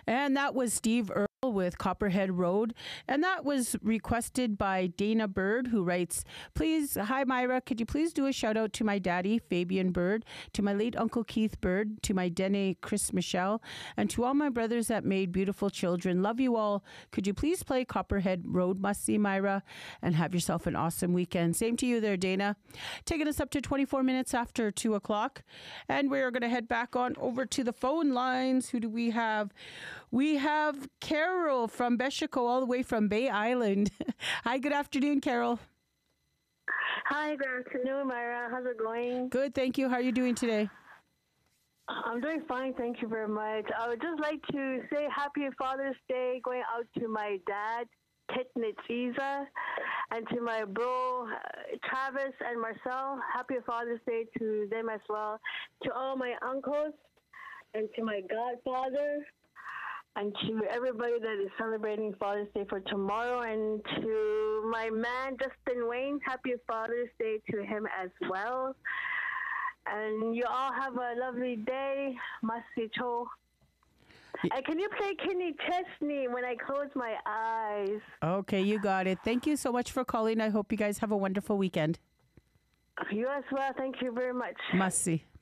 And that was Steve Earle with Copperhead Road. And that was requested by Dana Bird, who writes, please, hi Myra, could you please do a shout out to my daddy, Fabian Bird, to my late Uncle Keith Bird, to my Dene, Chris Michelle, and to all my brothers that made beautiful children. Love you all. Could you please play Copperhead Road, Must See, Myra, and have yourself an awesome weekend. Same to you there, Dana. Taking us up to 24 minutes after 2 o'clock. And we're going to head back on over to the phone lines. Who do we have? We have Carol from Beshico, all the way from Bay Island. Hi, good afternoon, Carol. Hi, good afternoon, Myra. How's it going? Good, thank you. How are you doing today? I'm doing fine, thank you very much. I would just like to say Happy Father's Day going out to my dad, Kit Nitziza, and to my bro, Travis and Marcel. Happy Father's Day to them as well. To all my uncles, and to my godfather, and to everybody that is celebrating Father's Day for tomorrow, and to my man, Justin Wayne, Happy Father's Day to him as well. And you all have a lovely day. Masicho. And can you play Kenny Chesney when I close my eyes? Okay, you got it. Thank you so much for calling. I hope you guys have a wonderful weekend. You as well. Thank you very much. Masi.